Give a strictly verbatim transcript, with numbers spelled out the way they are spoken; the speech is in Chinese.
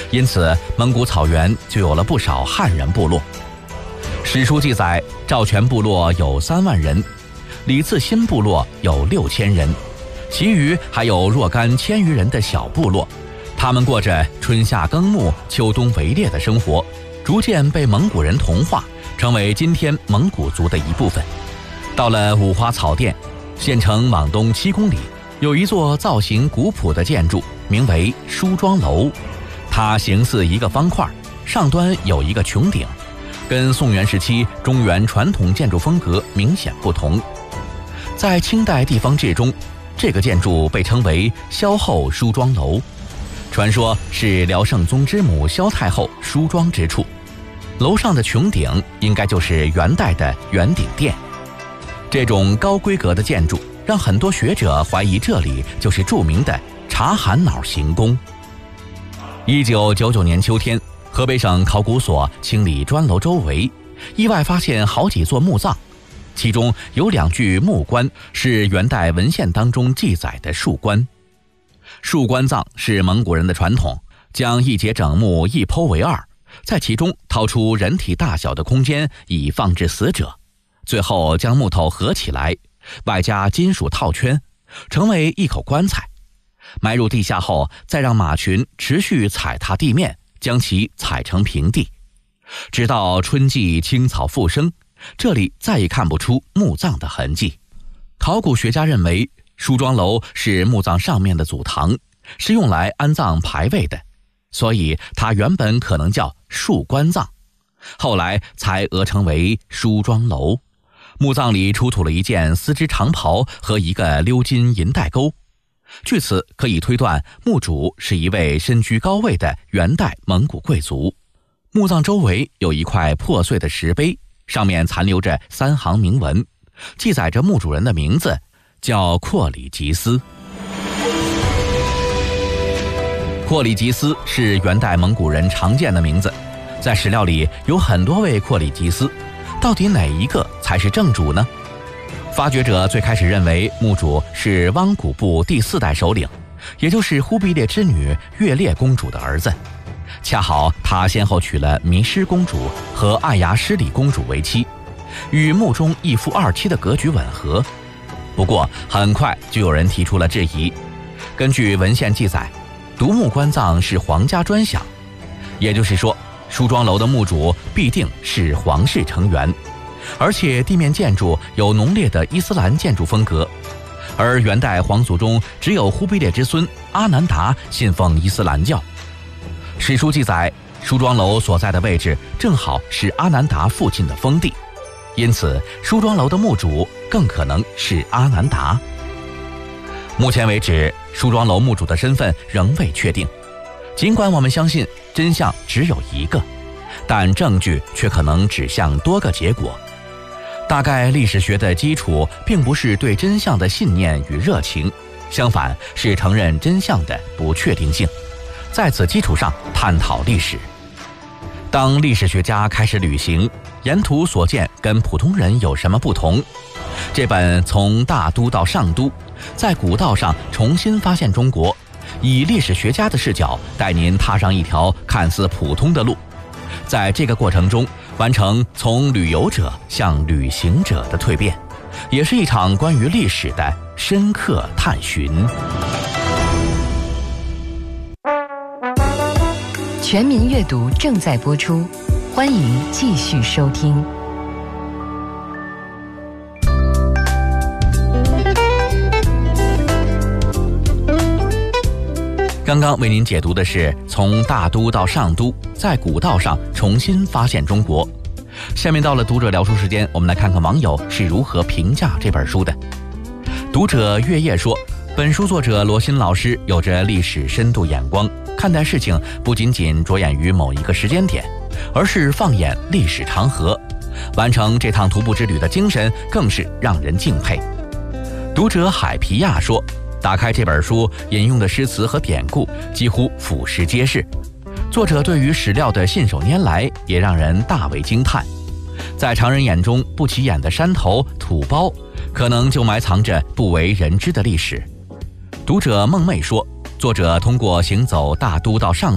因此蒙古草原就有了不少汉人部落。史书记载，赵全部落有三万人，李自新部落有六千人，其余还有若干千余人的小部落，他们过着春夏耕牧、秋冬围猎的生活，逐渐被蒙古人同化，成为今天蒙古族的一部分。到了五花草甸，县城往东七公里，有一座造型古朴的建筑，名为梳妆楼。它形似一个方块，上端有一个穹顶，跟宋元时期中原传统建筑风格明显不同。在清代地方志中，这个建筑被称为萧后梳妆楼，传说是辽圣宗之母萧太后梳妆之处。楼上的穹顶应该就是元代的圆顶殿。这种高规格的建筑让很多学者怀疑这里就是著名的察罕脑行宫。一九九九年秋天，河北省考古所清理砖楼周围，意外发现好几座墓葬，其中有两具木棺是元代文献当中记载的树棺。树棺葬是蒙古人的传统，将一节整木一剖为二，在其中掏出人体大小的空间以放置死者，最后将木头合起来，外加金属套圈，成为一口棺材。埋入地下后，再让马群持续踩踏地面，将其踩成平地。直到春季青草复生，这里再也看不出墓葬的痕迹。考古学家认为，梳妆楼是墓葬上面的祖堂，是用来安葬牌位的，所以它原本可能叫树棺葬，后来才讹称为梳妆楼。墓葬里出土了一件丝织长袍和一个鎏金银带钩，据此可以推断墓主是一位身居高位的元代蒙古贵族。墓葬周围有一块破碎的石碑，上面残留着三行铭文，记载着墓主人的名字，叫阔里吉斯。阔里吉斯是元代蒙古人常见的名字，在史料里有很多位阔里吉斯，到底哪一个才是正主呢？发掘者最开始认为墓主是汪古部第四代首领，也就是忽必烈之女月烈公主的儿子，恰好他先后娶了弥失公主和爱牙失里公主为妻，与墓中一夫二妻的格局吻合。不过很快就有人提出了质疑。根据文献记载，独墓棺葬是皇家专享，也就是说梳妆楼的墓主必定是皇室成员，而且地面建筑有浓烈的伊斯兰建筑风格，而元代皇族中只有忽必烈之孙阿难达信奉伊斯兰教。史书记载，梳妆楼所在的位置正好是阿难达父亲的封地，因此梳妆楼的墓主更可能是阿难达。目前为止，梳妆楼墓主的身份仍未确定，尽管我们相信真相只有一个，但证据却可能指向多个结果。大概历史学的基础并不是对真相的信念与热情，相反是承认真相的不确定性，在此基础上探讨历史。当历史学家开始旅行，沿途所见跟普通人有什么不同？这本从大都到上都，在古道上重新发现中国，以历史学家的视角带您踏上一条看似普通的路，在这个过程中完成从旅游者向旅行者的蜕变，也是一场关于历史的深刻探寻。 全民阅读正在播出，欢迎继续收听。 刚刚为您解读的是从大都到上都，在古道上重新发现中国。下面到了读者聊书时间，我们来看看网友是如何评价这本书的。读者月夜说，本书作者罗新老师有着历史深度眼光，看待事情不仅仅着眼于某一个时间点，而是放眼历史长河，完成这趟徒步之旅的精神更是让人敬佩。读者海皮亚说，打开这本书，引用的诗词和典故几乎俯拾皆是，作者对于史料的信手拈来也让人大为惊叹。在常人眼中不起眼的山头土包，可能就埋藏着不为人知的历史。读者梦寐说，作者通过行走大都到上